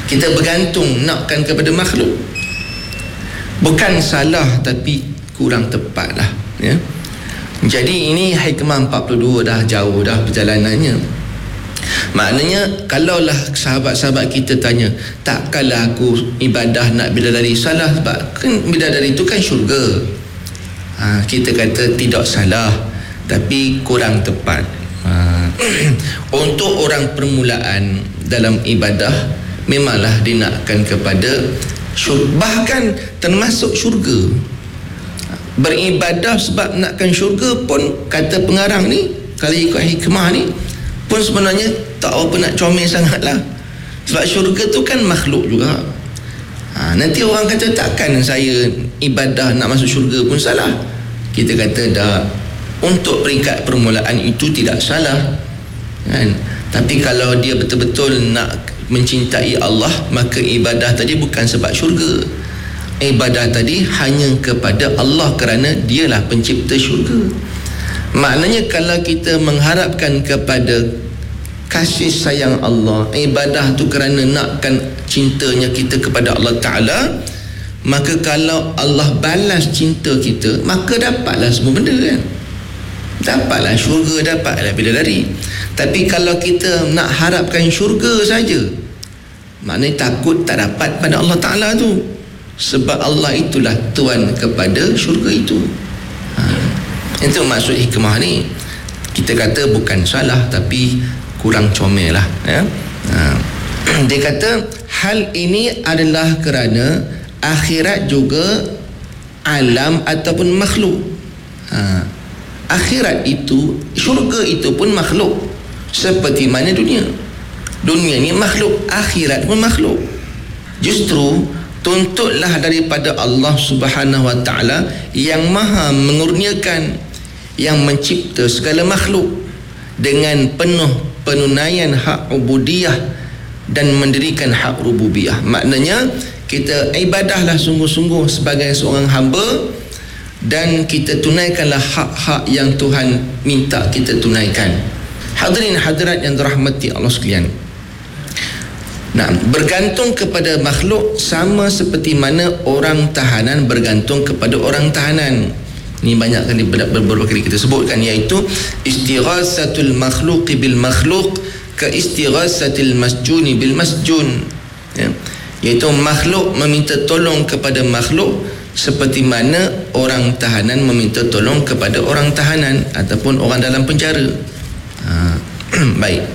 Kita bergantung nakkan kepada makhluk. Bukan salah, tapi kurang tepat lah, ya. Jadi ini hikmah 42 dah jauh dah perjalanannya. Maknanya kalaulah sahabat-sahabat kita tanya, takkanlah aku ibadah nak bidadari salah, sebab kan bidadari itu kan syurga. Kita kata tidak salah, tapi kurang tepat. Untuk orang permulaan dalam ibadah, memanglah dinakkan kepada syurga, bahkan termasuk syurga. Beribadah sebab nakkan syurga pun, kata pengarang ni, kalau ikut hikmah ni pun sebenarnya tak apa nak comel sangat lah. Sebab syurga tu kan makhluk juga. Nanti orang kata takkan saya ibadah nak masuk syurga pun salah. Kita kata dah, untuk peringkat permulaan itu tidak salah, kan? Tapi kalau dia betul-betul nak mencintai Allah, maka ibadah tadi bukan sebab syurga. Ibadah tadi hanya kepada Allah kerana dialah pencipta syurga. Maknanya kalau kita mengharapkan kepada kasih sayang Allah, ibadah tu kerana nakkan cintanya kita kepada Allah Ta'ala, maka kalau Allah balas cinta kita, maka dapatlah semua benda, kan? Dapatlah syurga, dapatlah bidadari. Tapi kalau kita nak harapkan syurga saja, maknanya takut tak dapat pada Allah Ta'ala tu. Sebab Allah itulah Tuan kepada syurga itu. Itu maksud hikmah ni. Kita kata bukan salah, tapi kurang comel lah, ya? Dia kata hal ini adalah kerana akhirat juga alam ataupun makhluk. Akhirat itu, syurga itu pun makhluk, seperti mana dunia. Dunia ni makhluk, akhirat pun makhluk. Justru tuntutlah daripada Allah Subhanahu Wa Ta'ala yang maha mengurniakan, yang mencipta segala makhluk, dengan penuh penunaian hak ubudiyah dan mendirikan hak rububiyah. Maknanya kita ibadahlah sungguh-sungguh sebagai seorang hamba, dan kita tunaikanlah hak-hak yang Tuhan minta kita tunaikan. Hadirin hadirat yang dirahmati Allah sekalian, bergantung kepada makhluk sama seperti mana orang tahanan bergantung kepada orang tahanan. Ini banyak kali, beberapa kali kita sebutkan, iaitu istighasatul makhluqi bil makhluq ka istighasatil masjuni bil masjun, ya? Iaitu makhluk meminta tolong kepada makhluk seperti mana orang tahanan meminta tolong kepada orang tahanan ataupun orang dalam penjara. Baik.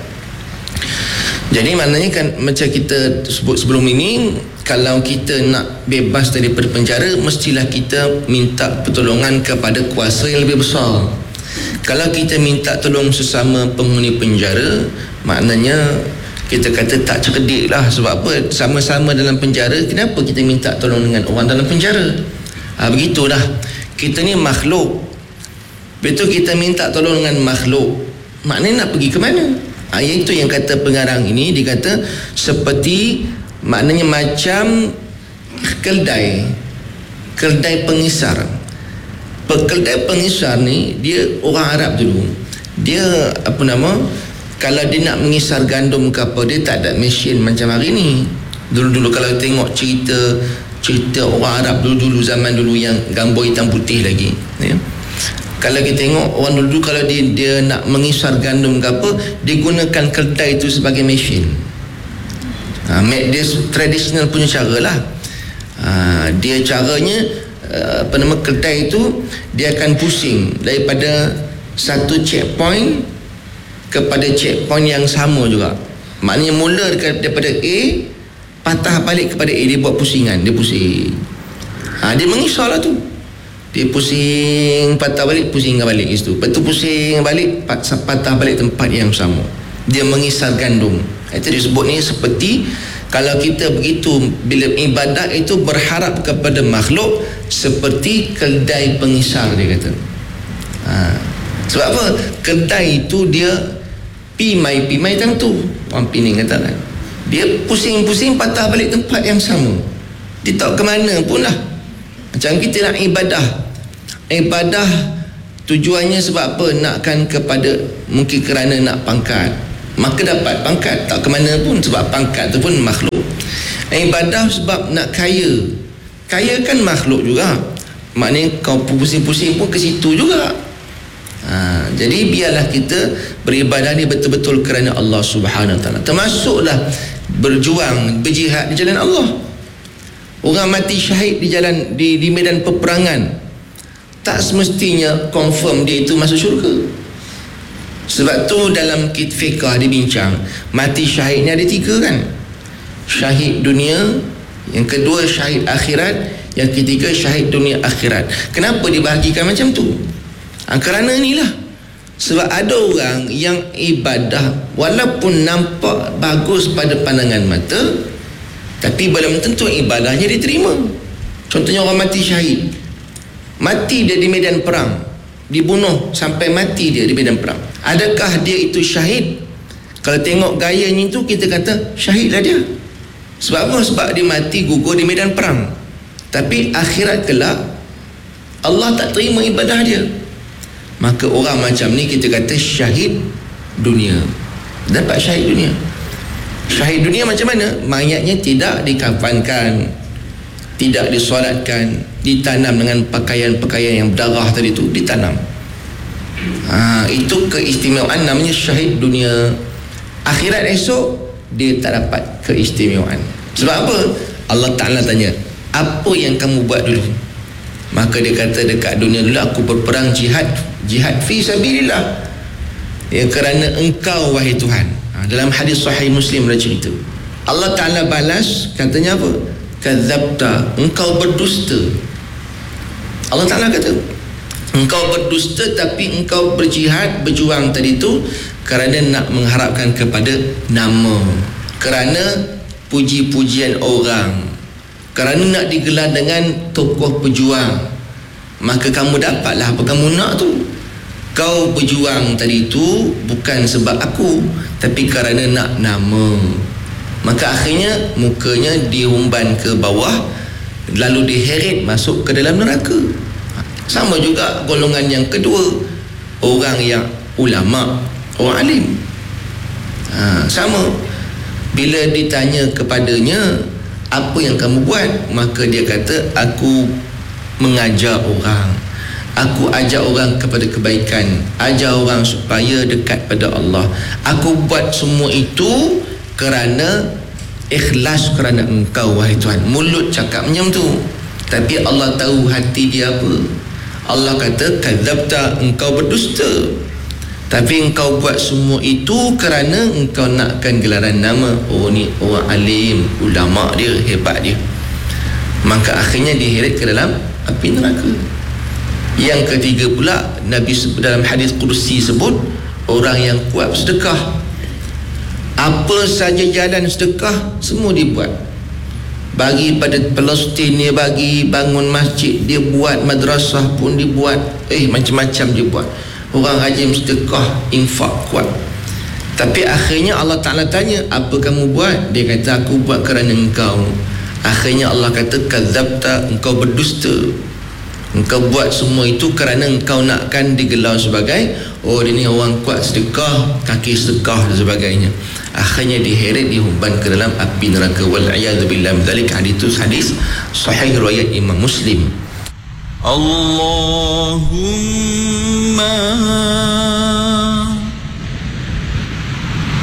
Jadi maknanya kan, macam kita sebut sebelum ini, kalau kita nak bebas daripada penjara, mestilah kita minta pertolongan kepada kuasa yang lebih besar. Kalau kita minta tolong sesama penghuni penjara, maknanya kita kata tak cerdik lah. Sebab apa? Sama-sama dalam penjara, kenapa kita minta tolong dengan orang dalam penjara? Begitulah, kita ni makhluk, betul, kita minta tolong dengan makhluk, maknanya nak pergi ke mana? Iaitu yang kata pengarang ini, dia kata seperti, maknanya macam keldai pengisar. Keldai pengisar ni, dia orang Arab dulu. Dia kalau dia nak mengisar gandum ke apa, dia tak ada mesin macam hari ni. Dulu-dulu kalau tengok cerita orang Arab dulu-dulu, zaman dulu yang gambar hitam putih lagi, ya. Kalau kita tengok orang dulu, kalau dia nak mengisar gandum ke apa, dia gunakan keldai itu sebagai mesin. Dia tradisional punya cara lah. Dia caranya, keldai itu dia akan pusing daripada satu checkpoint kepada checkpoint yang sama juga. Maknanya mula daripada A, patah balik kepada A, dia buat pusingan, dia pusing. Dia mengisar lah tu. Dia pusing, patah balik, pusing balik situ. Lepas tu pusing balik, patah balik tempat yang sama. Dia mengisar gandum. Itu disebut ni seperti, kalau kita begitu, bila ibadah itu berharap kepada makhluk, seperti keldai pengisar, dia kata. Sebab apa? Keldai itu dia pimai tentu, orang Pening kata kan, dia pusing-pusing, patah balik tempat yang sama. Dia tak ke mana pun lah. Macam kita nak ibadah tujuannya sebab apa? Nakkan kepada, mungkin kerana nak pangkat, maka dapat pangkat. Tak ke mana pun, sebab pangkat tu pun makhluk. Ibadah sebab nak kaya. Kaya kan makhluk juga. Maknanya kau pusing-pusing pun ke situ juga. Jadi biarlah kita beribadah ni betul-betul kerana Allah Subhanahu Wa Taala. Termasuklah berjuang, berjihad di jalan Allah. Orang mati syahid di jalan di medan peperangan, tak semestinya confirm dia itu masuk syurga. Sebab tu dalam fiqh dibincang, mati syahid ni ada 3 kan. Syahid dunia, yang kedua syahid akhirat, yang ketiga syahid dunia akhirat. Kenapa dibahagikan macam tu? Kerana inilah, sebab ada orang yang ibadah walaupun nampak bagus pada pandangan mata, tapi belum tentu ibadahnya diterima. Contohnya orang mati syahid, mati dia di medan perang, dibunuh sampai mati dia di medan perang. Adakah dia itu syahid? Kalau tengok gayanya itu, kita kata syahidlah dia. Sebab apa? Sebab dia mati gugur di medan perang. Tapi akhirat kelak Allah tak terima ibadah dia. Maka orang macam ni kita kata syahid dunia. Dapat syahid dunia. Syahid dunia macam mana? Mayatnya tidak dikafankan, tidak disolatkan, ditanam dengan pakaian-pakaian yang berdarah tadi tu, ditanam. Itu keistimewaan, namanya syahid dunia. Akhirat esok dia tak dapat keistimewaan. Sebab apa? Allah Ta'ala tanya, apa yang kamu buat dulu? Maka dia kata, dekat dunia dulu aku berperang jihad fi sabilillah, ya, kerana engkau wahai Tuhan. Dalam hadis sahih Muslim ada cerita, Allah Ta'ala balas, katanya apa? Kadzabta, engkau berdusta. Allah Ta'ala kata, engkau berdusta, tapi engkau berjihad, berjuang tadi tu kerana nak mengharapkan kepada nama, kerana puji-pujian orang, kerana nak digelar dengan tokoh pejuang. Maka kamu dapatlah apa kamu nak tu. Kau berjuang tadi tu bukan sebab aku, tapi kerana nak nama. Maka akhirnya mukanya dihumban ke bawah, lalu diheret masuk ke dalam neraka. Sama juga golongan yang kedua, orang yang ulama, orang alim. Sama, bila ditanya kepadanya, apa yang kamu buat? Maka dia kata, aku mengajar orang, aku ajak orang kepada kebaikan, ajar orang supaya dekat pada Allah. Aku buat semua itu kerana ikhlas, kerana engkau wahai Tuhan. Mulut cakap macam tu, tapi Allah tahu hati dia apa. Allah kata, kadzabta, engkau berdusta, tapi engkau buat semua itu kerana engkau nakkan gelaran nama. Oh, ni orang alim, ulama dia, hebat dia. Maka akhirnya diheret ke dalam api neraka. Yang ketiga pula, Nabi dalam hadis Qudsi sebut, orang yang kuat sedekah, apa saja jalan sedekah semua dibuat. Bagi pada Palestin dia bagi, bangun masjid dia buat, madrasah pun dibuat, macam-macam dia buat. Orang rajin sedekah, infak, kuat. Tapi akhirnya Allah Ta'ala tanya, apa kamu buat? Dia kata, aku buat kerana engkau. Akhirnya Allah kata, kadzabta, engkau berdusta. Engkau buat semua itu kerana engkau nakkan digelar sebagai, oh dia ni orang kuat sedekah, kaki sedekah dan sebagainya. Akhirnya diheret, dihumban ke dalam api neraka. Wal'iyadzubillah min dzalik. Hadis sahih riwayat Imam Muslim. Allahumma